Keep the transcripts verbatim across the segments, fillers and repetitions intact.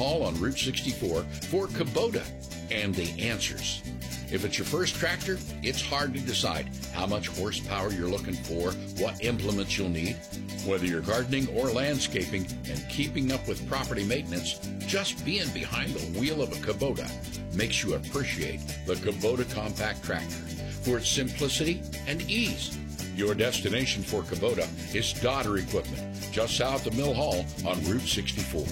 Hall on Route sixty-four for Kubota and the answers. If it's your first tractor, it's hard to decide how much horsepower you're looking for, what implements you'll need. Whether you're gardening or landscaping and keeping up with property maintenance, just being behind the wheel of a Kubota makes you appreciate the Kubota Compact Tractor for its simplicity and ease. Your destination for Kubota is Dodder Equipment, just south of Mill Hall on Route sixty-four.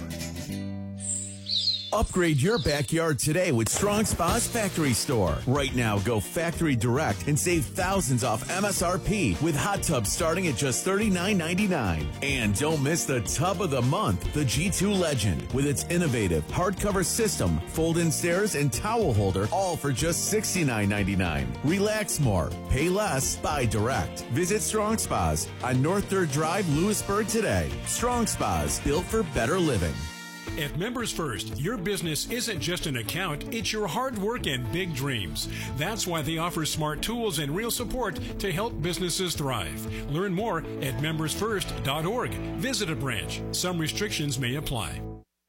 Upgrade your backyard today with Strong Spa's Factory Store. Right now, go factory direct and save thousands off M S R P with hot tubs starting at just thirty-nine ninety-nine. And don't miss the tub of the month, the G two Legend, with its innovative hardcover system, fold-in stairs, and towel holder, all for just sixty-nine ninety-nine. Relax more, pay less, buy direct. Visit Strong Spas on North third Drive, Lewisburg today. Strong Spas, built for better living. At Members First, your business isn't just an account, it's your hard work and big dreams. That's why they offer smart tools and real support to help businesses thrive. Learn more at members first dot org. Visit a branch. Some restrictions may apply.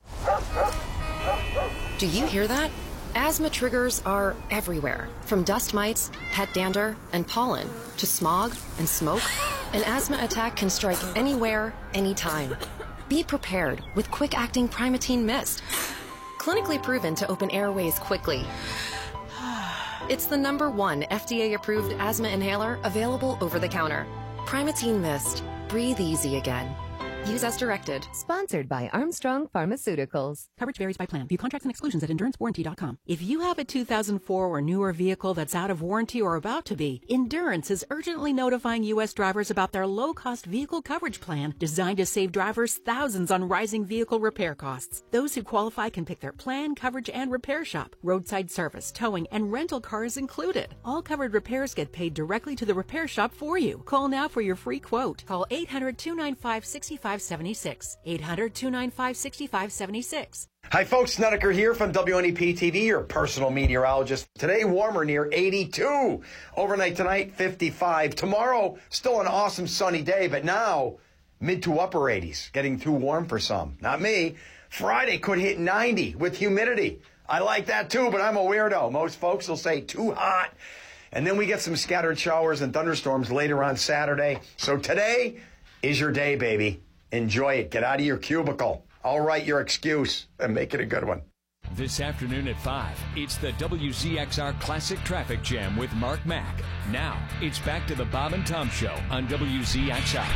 Do you hear that? Asthma triggers are everywhere, from dust mites, pet dander, and pollen, to smog and smoke. An asthma attack can strike anywhere, anytime. Be prepared with quick-acting Primatene Mist. Clinically proven to open airways quickly. It's the number one F D A-approved asthma inhaler available over the counter. Primatene Mist. Breathe easy again. Use as directed. Sponsored by Armstrong Pharmaceuticals. Coverage varies by plan. View contracts and exclusions at endurance warranty dot com. If you have a two thousand four or newer vehicle that's out of warranty or about to be, Endurance is urgently notifying U S drivers about their low-cost vehicle coverage plan designed to save drivers thousands on rising vehicle repair costs. Those who qualify can pick their plan, coverage, and repair shop. Roadside service, towing, and rental cars included. All covered repairs get paid directly to the repair shop for you. Call now for your free quote. Call eight hundred, two nine five, six five seven six. eight hundred, two nine five, six five seven six. Hi folks, Snedeker here from W N E P T V, your personal meteorologist. Today, warmer near eighty-two. Overnight tonight, fifty-five. Tomorrow, still an awesome sunny day, but now, mid to upper eighties. Getting too warm for some. Not me. Friday could hit ninety with humidity. I like that too, but I'm a weirdo. Most folks will say too hot. And then we get some scattered showers and thunderstorms later on Saturday. So today is your day, baby. Enjoy it. Get out of your cubicle. I'll write your excuse and make it a good one. This afternoon at five, it's the W Z X R Classic Traffic Jam with Mark Mack. Now, it's back to the Bob and Tom Show on W Z X R.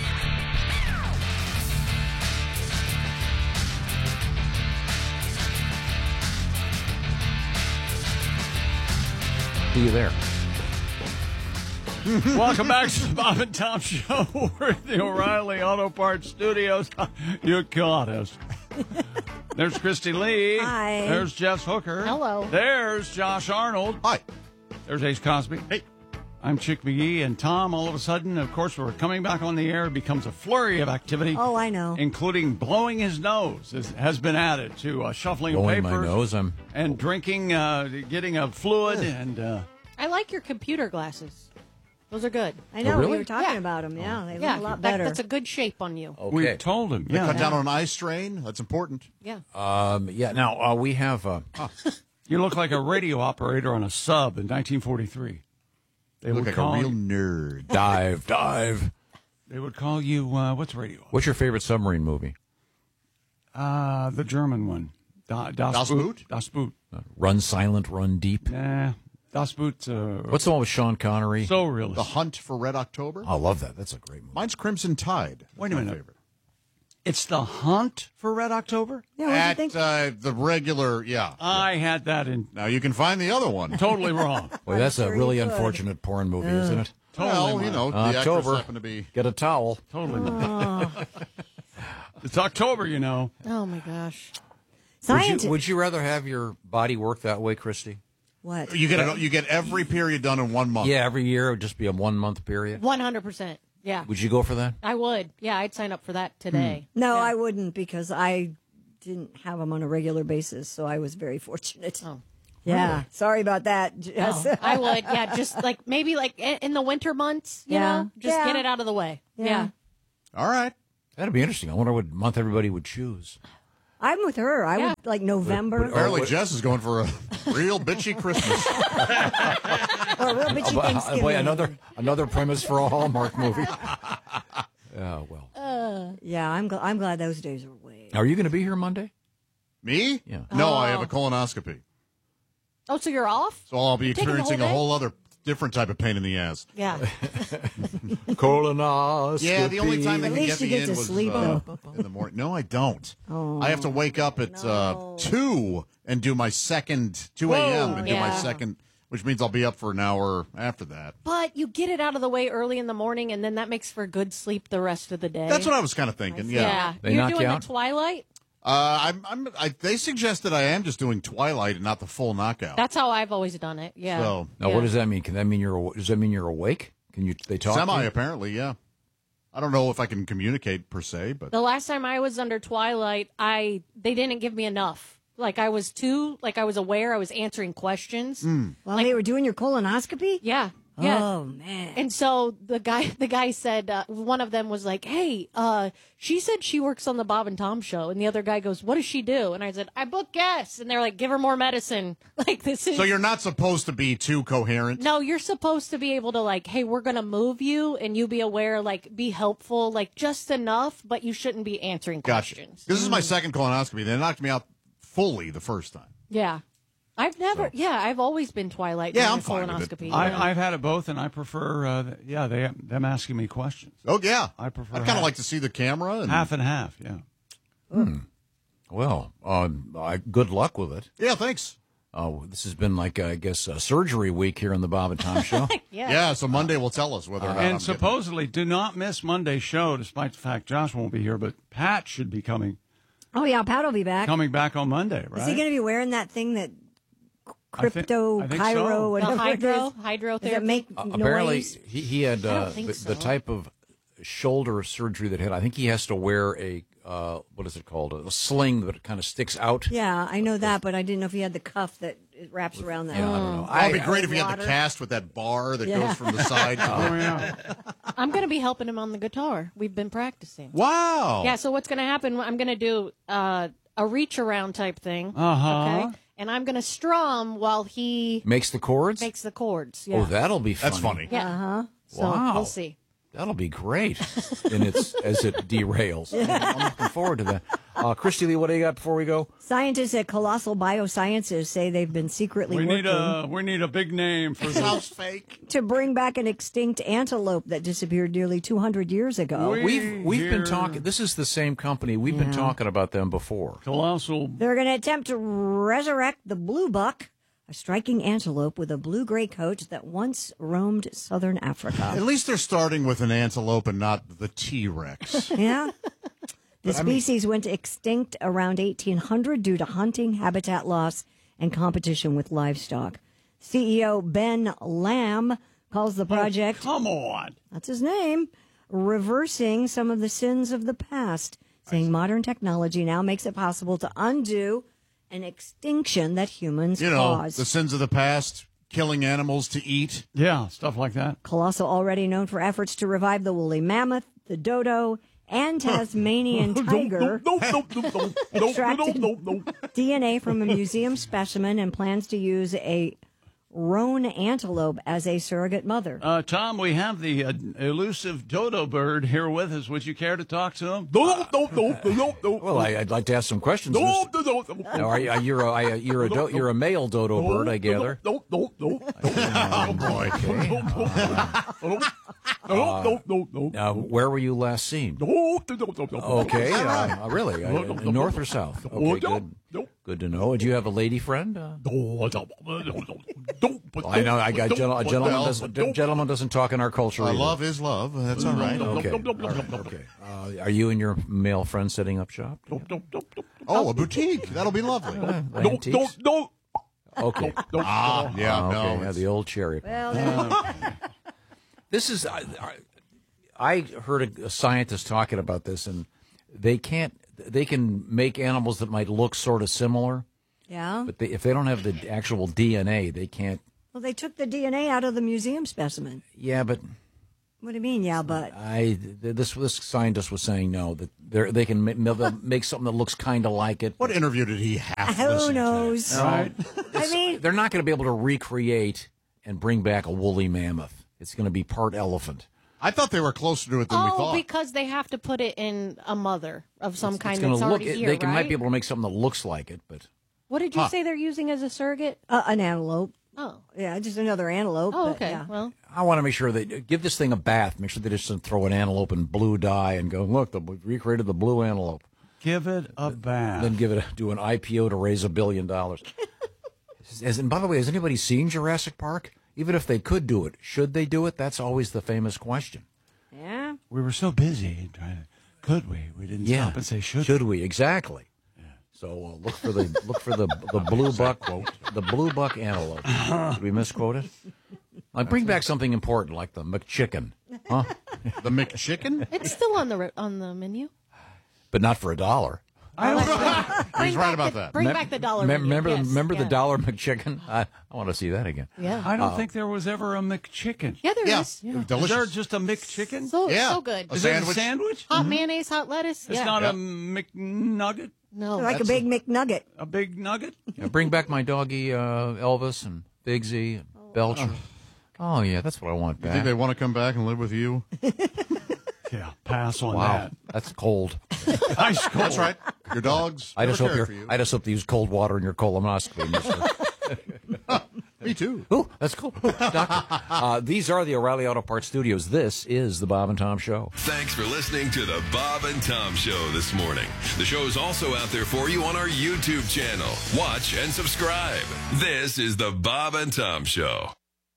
See you there. Welcome back to the Bob and Tom Show. We're at the O'Reilly Auto Parts Studios. You caught us. There's Christy Lee. Hi. There's Jess Hooker. Hello. There's Josh Arnold. Hi. There's Ace Cosby. Hey. I'm Chick McGee, and Tom, all of a sudden, of course, we're coming back on the air. It becomes a flurry of activity. Oh, I know. Including blowing his nose is, has been added to uh, shuffling Blowing papers. my nose, I'm... And drinking, uh, getting a fluid. and. Uh, I like your computer glasses. Those are good. I know. Oh, really? We were talking Yeah. about them. Yeah, they Yeah, look a lot that- better. that's a good shape on you. Okay. We told him. They Yeah. cut yeah. down on eye strain. That's important. Yeah. Um, yeah. Now, uh, we have... Uh, You look like a radio operator on a sub in nineteen forty-three. They look would like call a real you, nerd. Dive, dive. They would call you, uh, what's radio? What's your favorite submarine movie? Uh, the German one. Da, das, Das Boot. Boot? Das Boot. Uh, Run Silent, Run Deep. Nah, Das Boot. Uh, What's the one with Sean Connery? So realistic. The Hunt for Red October? I love that. That's a great movie. Mine's Crimson Tide. That's Wait a my minute. favorite. It's the Hunt for Red October? Yeah, what do you At think? uh, the regular, yeah. I had that in. Now you can find the other one. Totally wrong. Well, that's a sure really you could. unfortunate porn movie, isn't it? Totally well, wrong. you know, the October. actors happen to be... Get a towel. Totally wrong. It's October, you know. Oh, my gosh. Would Scientists. you, would you rather have your body work that way, Christy? What? You get it, you get every period done in one month. Yeah, every year it would just be a one month period. one hundred percent. Yeah. Would you go for that? I would. Yeah, I'd sign up for that today. No, Yeah. I wouldn't because I didn't have them on a regular basis, so I was very fortunate. Oh. Yeah. Really? Sorry about that, Jess. Oh, I would. Yeah, just like maybe like in in the winter months, you Yeah. know, just Yeah. get it out of the way. Yeah. Yeah. All right. That'd be interesting. I wonder what month everybody would choose. I'm with her. I Yeah. would like November. Apparently, Jess is going for a real bitchy Christmas. Or a real bitchy Uh, Thanksgiving. Boy, another another premise for a Hallmark movie. Yeah, well. Uh, yeah, I'm, gl- I'm glad those days are away. Are you going to be here Monday? Me? Yeah. No, I have Oh. a colonoscopy. Oh, so you're off? So I'll be Taking the experiencing whole a day? whole other different type of pain in the ass. Yeah. Colonoscopy. Yeah, the only time they At can least get you me get in to was sleep, uh, though. in the morning. No, I don't. Oh, I have to wake up at uh, two and do my second two a.m. and do my Yeah. second, which means I'll be up for an hour after that. But you get it out of the way early in the morning, and then that makes for good sleep the rest of the day. That's what I was kind of thinking. Yeah. Yeah. They You're knock you doing out? the Twilight? Uh, I'm. I'm. I, they suggested I am just doing Twilight and not the full knockout. That's how I've always done it. Yeah. So Now, Yeah. what does that mean? Can that mean you're? aw- Does that mean you're awake? Can you? They talk. to semi you? apparently, yeah. I don't know if I can communicate per se, but The last time I was under Twilight, I they didn't give me enough. Like I was too, like I was aware, I was answering questions. While they were doing your colonoscopy? Yeah, yeah. Oh, man. And so the guy, the guy said, uh, one of them was like, "Hey, uh, she said she works on the Bob and Tom show," and the other guy goes, "What does she do?" And I said, "I book guests," and they're like, "Give her more medicine." Like this is. so you're not supposed to be too coherent. No, you're supposed to be able to like, hey, we're gonna move you, and you be aware, like, be helpful, like just enough, but you shouldn't be answering Gotcha. questions. This is my second colonoscopy. They knocked me out fully the first time. Yeah, I've never. Yeah, I've always been Twilight. Yeah, during I'm a fine with it. colonoscopy. I, yeah. I've had it both, and I prefer, uh, th- yeah, they them asking me questions. Oh yeah, I prefer. I'd kind half, of like to see the camera. And, half and half. Yeah. Well, um, I, good luck with it. Yeah, thanks. Oh, this has been like uh, I guess uh, surgery week here on the Bob and Tom Show. yeah. Yeah, so Monday will tell us whether or not. I'm And getting- supposedly, do not miss Monday's show, despite the fact Josh won't be here, but Pat should be coming Oh, yeah, Pat will be back. coming back on Monday, right? Is he going to be wearing that thing that I think- crypto, I think Cairo, so. The whatever hydro, it is? hydrotherapy. Does it make Uh, noise? apparently, he, he had I don't uh, think the, so. the type of shoulder surgery that he had. I think he has to wear a uh, what is it called? A sling that kind of sticks out. Yeah, I know that, but I didn't know if he had the cuff that it wraps around that. Yeah, I don't know. Oh, it'd be I- great if you had water. the cast with that bar that Yeah. goes from the side. to Oh, the- yeah. I'm going to be helping him on the guitar. We've been practicing. Wow. Yeah, so what's going to happen? I'm going to do uh, a reach around type thing. Uh-huh. Okay. And I'm going to strum while he Makes the chords. makes the chords. Yeah. Oh, that'll be funny. That's funny. Yeah. Uh huh. So Wow. we'll see. That'll be great. And it's as it derails. I'm looking forward to that. Uh, Christy Lee, what do you got before we go? Scientists at Colossal Biosciences say they've been secretly We working need a we need a big name for Sounds this. fake. to bring back an extinct antelope that disappeared nearly two hundred years ago. We- We've we've here- been talking. This is the same company. We've been Yeah. talking about them before. Colossal. They're going to attempt to resurrect the blue buck, a striking antelope with a blue-gray coat that once roamed southern Africa. At least they're starting with an antelope and not the T-Rex. Yeah. The But, I mean- species went extinct around eighteen hundred due to hunting, habitat loss, and competition with livestock. C E O Ben Lamb calls the project, Come on. that's his name, reversing some of the sins of the past, saying modern technology now makes it possible to undo an extinction that humans You know, caused. the sins of the past, killing animals to eat. Yeah, stuff like that. Colossal, already known for efforts to revive the woolly mammoth, the dodo, and Tasmanian tiger, extracted D N A from a museum specimen and plans to use a roan antelope as a surrogate mother. Uh, Tom, we have the uh, elusive dodo bird here with us. Would you care to talk to him? No, no, no, no, no. Well, I, I'd like to ask some questions. No, no, no, no. no. Are you, are you a, I, you're a do, you're a male dodo bird, I gather. No, no, no. Oh boy. No, no, no, no. Now, where were you last seen? No, no, no, no. Okay, uh, really? Uh, north or south? Okay, good. Good to know. Do you have a lady friend? Uh, I know. I got gen- a gentleman. Doesn't, a gentleman doesn't talk in our culture. Uh, either. love is love. That's all right. Okay. All right. Okay. Uh, are you and your male friend setting up shop? Oh, a boutique. That'll be lovely. Uh, No, antiques? no, no. Okay. Ah, yeah, Uh, no. okay. Yeah, it's- the old cherry. Well, there- This is. I, I heard a, a scientist talking about this, and they can't. They can make animals that might look sort of similar, yeah. but they, if they don't have the actual D N A, they can't. Well, they took the D N A out of the museum specimen. Yeah, but What do you mean, yeah, but? I this this scientist was saying no, that they they can make, make something that looks kind of like it. What interview did he have? Who knows? To? Right? I mean, they're not going to be able to recreate and bring back a woolly mammoth. It's going to be part elephant. I thought they were closer to it than oh, we thought. because they have to put it in a mother of some it's, kind it's that's look, already it, here, They can, right? might be able to make something that looks like it, but what did you huh. say they're using as a surrogate? Uh, an antelope. Oh. Yeah, just another antelope. Oh, but, okay. Yeah. Well, I want to make sure they give this thing a bath. Make sure they just don't throw an antelope in blue dye and go, look, the, we recreated the blue antelope. Give it a bath. Then give it a, do an I P O to raise a billion dollars. Has, and by the way, has anybody seen Jurassic Park? Even if they could do it, should they do it? That's always the famous question. Yeah. We were so busy trying to. Could we? We didn't Yeah. stop and say should. Should we? Exactly. Yeah. So uh, look for the look for the the blue buck the blue buck antelope. Did we misquote it? I bring back something important like the McChicken, huh? The McChicken? it's still on the re- on the menu. But not for a dollar. I don't He's Bring right back about the- that. Bring Mem- back the dollar. mem- menu. remember Yes, remember yeah. the dollar McChicken? I, I want to see that again. Yeah. I don't Uh, think there was ever a McChicken. Yeah, there Yeah. is. It was Is delicious. there just a McChicken? So Yeah. so good. A Is it sandwich? a sandwich? Hot mayonnaise, hot lettuce. It's yeah. not Yep. a McNugget? no. Like a That's big McNugget. A big nugget? Yeah, bring back my doggy uh, Elvis and Bigsy and Belcher. Oh yeah, that's what I want You back. think they want to come back and live with you? Yeah, pass on Wow, that. that's cold. Ice cold. That's right. Your dogs. I just never hope cared you're, for you. I just hope they use cold water in your colonoscopy. mister. Me too. Ooh, that's cool. Doctor, uh, these are the O'Reilly Auto Parts Studios. This is the Bob and Tom Show. Thanks for listening to the Bob and Tom Show this morning. The show is also out there for you on our YouTube channel. Watch and subscribe. This is the Bob and Tom Show.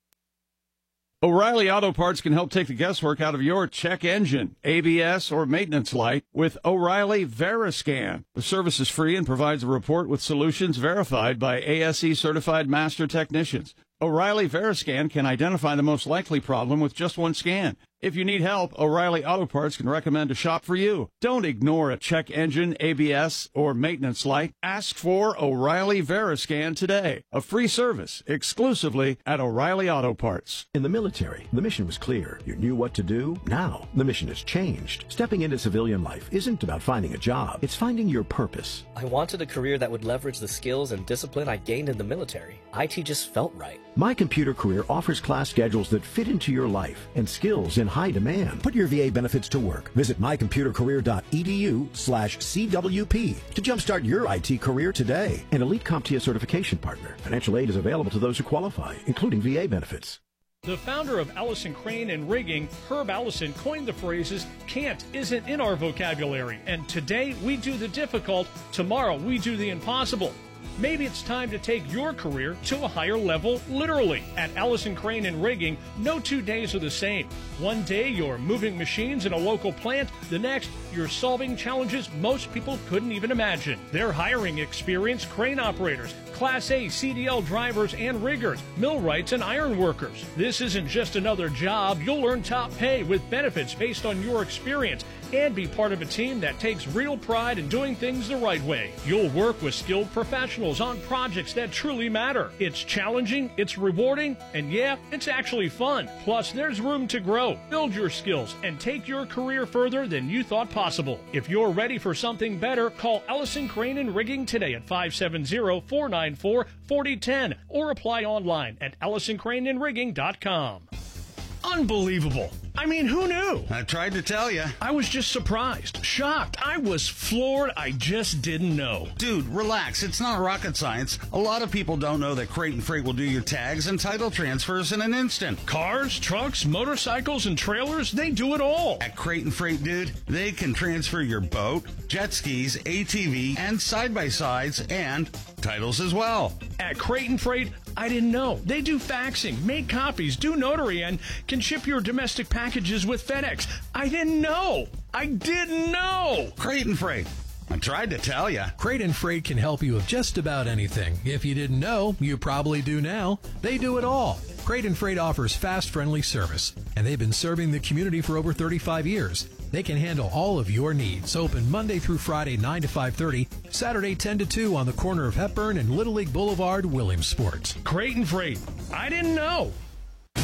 O'Reilly Auto Parts can help take the guesswork out of your check engine, A B S, or maintenance light with O'Reilly Veriscan. The service is free and provides a report with solutions verified by A S E certified master technicians. O'Reilly Veriscan can identify the most likely problem with just one scan. If you need help, O'Reilly Auto Parts can recommend a shop for you. Don't ignore a check engine, A B S, or maintenance light. Ask for O'Reilly Veriscan today. A free service exclusively at O'Reilly Auto Parts. In the military, the mission was clear. You knew what to do. Now, the mission has changed. Stepping into civilian life isn't about finding a job. It's finding your purpose. I wanted a career that would leverage the skills and discipline I gained in the military. I T just felt right. My Computer Career offers class schedules that fit into your life and skills in high demand. Put your V A benefits to work. Visit mycomputercareer.edu slash CWP to jumpstart your I T career today. An Elite CompTIA certification partner. Financial aid is available to those who qualify, including V A benefits. The founder of Allison Crane and Rigging, Herb Allison, coined the phrases, can't isn't in our vocabulary, and today we do the difficult, tomorrow we do the impossible. Maybe it's time to take your career to a higher level, literally. At Allison Crane and Rigging, no two days are the same. One day you're moving machines in a local plant, the next you're solving challenges most people couldn't even imagine. They're hiring experienced crane operators, Class A C D L drivers and riggers, millwrights and iron workers. This isn't just another job. You'll earn top pay with benefits based on your experience and be part of a team that takes real pride in doing things the right way. You'll work with skilled professionals on projects that truly matter. It's challenging, it's rewarding, and yeah, it's actually fun. Plus, there's room to grow, build your skills, and take your career further than you thought possible. If you're ready for something better, call Allison Crane and Rigging today at five seven zero, four nine four, four zero one zero or apply online at allison crane and rigging dot com. Unbelievable. I mean, who knew? I tried to tell you. I was just surprised, shocked. I was floored. I just didn't know. Dude, relax. It's not rocket science. A lot of people don't know that Crate and Freight will do your tags and title transfers in an instant. Cars, trucks, motorcycles, and trailers, they do it all. At Crate and Freight, dude, they can transfer your boat, jet skis, A T V, and side-by-sides, and titles as well. At Crate and Freight, I didn't know. They do faxing, make copies, do notary, and can ship your domestic packages with FedEx. I didn't know. I didn't know. Crate and Freight. I tried to tell you. Crate and Freight can help you with just about anything. If you didn't know, you probably do now. They do it all. Crate and Freight offers fast, friendly service, and they've been serving the community for over thirty-five years. They can handle all of your needs. Open Monday through Friday, nine to five thirty, Saturday, ten to two on the corner of Hepburn and Little League Boulevard, Williamsport. Crate and Freight. I didn't know.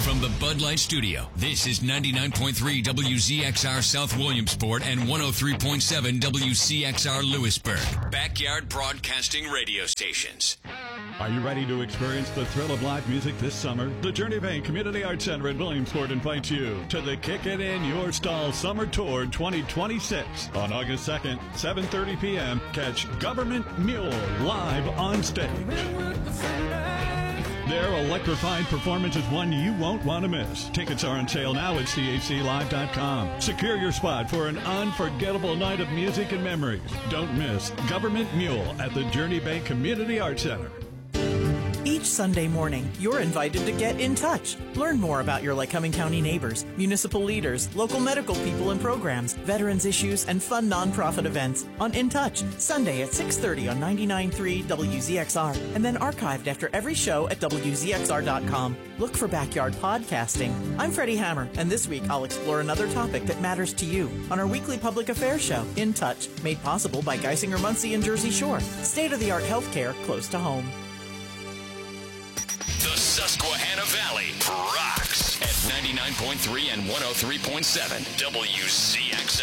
From the Bud Light Studio, this is ninety-nine point three W Z X R South Williamsport and one oh three point seven W C X R Lewisburg. Backyard Broadcasting Radio Stations. Are you ready to experience the thrill of live music this summer? The Journey Bank Community Arts Center in Williamsport invites you to the Kick It In Your Stall Summer Tour twenty twenty-six. On August second, seven thirty p.m., catch Government Mule live on stage. Their electrifying performance is one you won't want to miss. Tickets are on sale now at C H C live dot com. Secure your spot for an unforgettable night of music and memories. Don't miss Government Mule at the Journey Bank Community Arts Center. Each Sunday morning, you're invited to get in touch. Learn more about your Lycoming County neighbors, municipal leaders, local medical people and programs, veterans issues, and fun nonprofit events on In Touch, Sunday at six thirty on ninety-nine point three W Z X R, and then archived after every show at W Z X R dot com. Look for Backyard Podcasting. I'm Freddie Hammer, and this week I'll explore another topic that matters to you on our weekly public affairs show, In Touch, made possible by Geisinger Muncie and Jersey Shore. State-of-the-art healthcare close to home. The Susquehanna Valley rocks at ninety-nine point three and one oh three point seven W Z X